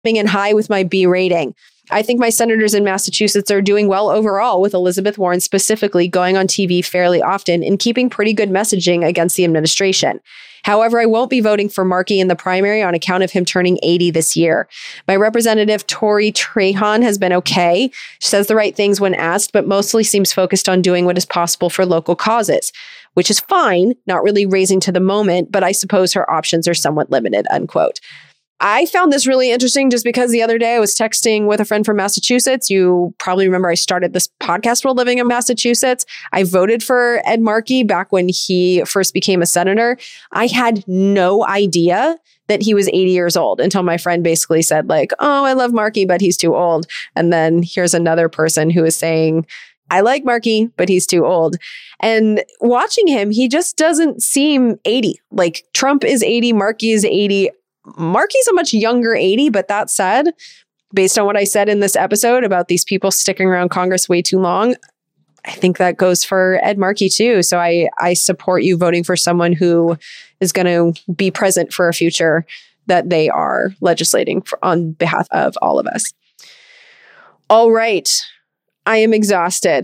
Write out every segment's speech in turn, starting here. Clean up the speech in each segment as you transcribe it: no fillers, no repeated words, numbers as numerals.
in high with my B rating. I think my senators in Massachusetts are doing well overall, with Elizabeth Warren specifically going on TV fairly often and keeping pretty good messaging against the administration. However, I won't be voting for Markey in the primary on account of him turning 80 this year. My representative, Tori Trahan, has been okay. She says the right things when asked, but mostly seems focused on doing what is possible for local causes, which is fine, not really raising to the moment, but I suppose her options are somewhat limited, unquote. I found this really interesting just because the other day I was texting with a friend from Massachusetts. You probably remember I started this podcast while living in Massachusetts. I voted for Ed Markey back when he first became a senator. I had no idea that he was 80 years old until my friend basically said like, oh, I love Markey, but he's too old. And then here's another person who is saying, I like Markey, but he's too old. And watching him, he just doesn't seem 80. Like Trump is 80, Markey is 80. Markey's a much younger 80, but that said, based on what I said in this episode about these people sticking around Congress way too long, I think that goes for Ed Markey too. So I support you voting for someone who is going to be present for a future that they are legislating for, on behalf of all of us. All right. I am exhausted.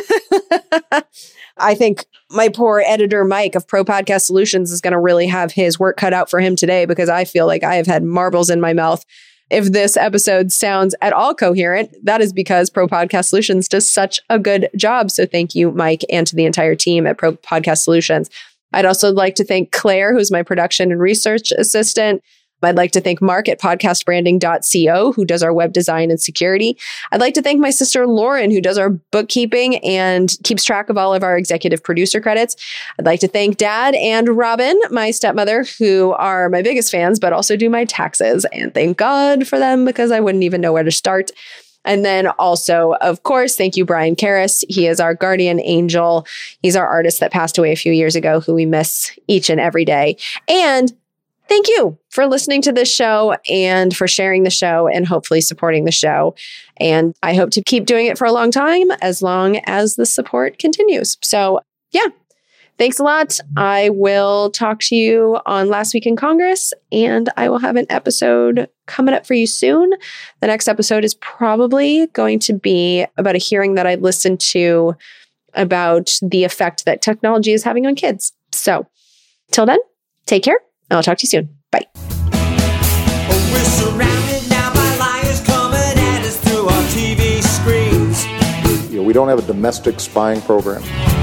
I think my poor editor, Mike of Pro Podcast Solutions, is going to really have his work cut out for him today because I feel like I have had marbles in my mouth. If this episode sounds at all coherent, that is because Pro Podcast Solutions does such a good job. So thank you, Mike, and to the entire team at Pro Podcast Solutions. I'd also like to thank Claire, who's my production and research assistant. I'd like to thank Mark at podcastbranding.co, who does our web design and security. I'd like to thank my sister Lauren, who does our bookkeeping and keeps track of all of our executive producer credits. I'd like to thank Dad and Robin, my stepmother, who are my biggest fans, but also do my taxes. And thank God for them because I wouldn't even know where to start. And then also, of course, thank you, Brian Karras. He is our guardian angel. He's our artist that passed away a few years ago, who we miss each and every day. And thank you for listening to this show and for sharing the show and hopefully supporting the show. And I hope to keep doing it for a long time, as long as the support continues. So yeah, thanks a lot. I will talk to you on Last Week in Congress, and I will have an episode coming up for you soon. The next episode is probably going to be about a hearing that I listened to about the effect that technology is having on kids. So till then, take care. I'll talk to you soon. Bye. We're surrounded now by liars coming at us through our TV screens. We don't have a domestic spying program.